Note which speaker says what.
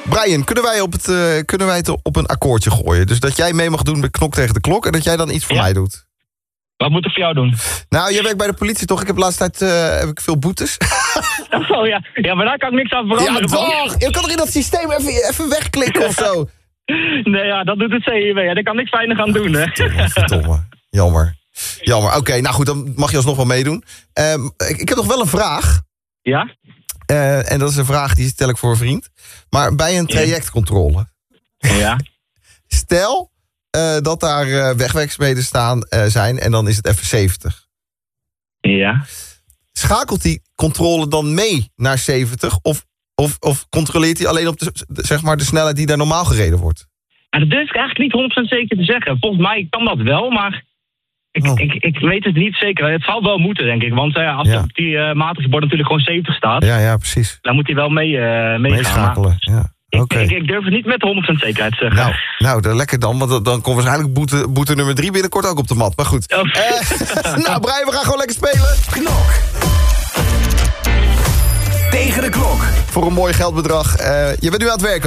Speaker 1: Brian, kunnen wij het op een akkoordje gooien? Dus dat jij mee mag doen met Knok tegen de Klok... en dat jij dan iets voor mij doet.
Speaker 2: Wat moet ik voor jou doen?
Speaker 1: Nou, jij werkt bij de politie toch? Ik heb de laatste tijd heb ik veel boetes.
Speaker 2: Oh ja. Ja, maar daar kan ik niks aan veranderen.
Speaker 1: Ja, toch! Je kan toch in dat systeem even wegklikken of zo?
Speaker 2: Nee, ja, dat doet het CIW. Ja, daar kan niks weinig aan doen, hè.
Speaker 1: Verdomme. Jammer. Oké, nou goed, dan mag je alsnog wel meedoen. Ik heb nog wel een vraag.
Speaker 2: Ja?
Speaker 1: En dat is een vraag die stel ik voor een vriend. Maar bij een trajectcontrole.
Speaker 2: Ja.
Speaker 1: Stel dat daar wegwerkzaamheden zijn en dan is het even 70.
Speaker 2: Ja.
Speaker 1: Schakelt die controle dan mee naar 70? Of controleert hij alleen op de snelheid die daar normaal gereden wordt?
Speaker 2: Ja, dat durf ik eigenlijk niet 100% zeker te zeggen. Volgens mij kan dat wel, maar ik weet het niet zeker. Het zou wel moeten, denk ik. Want als er op die matrixbord natuurlijk gewoon 70 staat...
Speaker 1: Ja, precies.
Speaker 2: Dan moet hij wel
Speaker 1: meeschakelen. Ja. Okay.
Speaker 2: Ik durf het niet met 100% zekerheid te zeggen.
Speaker 1: Nou, dat lekker dan. Want dan komt waarschijnlijk boete nummer 3 binnenkort ook op de mat. Maar goed.
Speaker 2: Oh.
Speaker 1: Nou, Brian, we gaan gewoon lekker spelen.
Speaker 3: Knok tegen de Klok.
Speaker 1: Voor een mooi geldbedrag. Je bent nu aan het werken.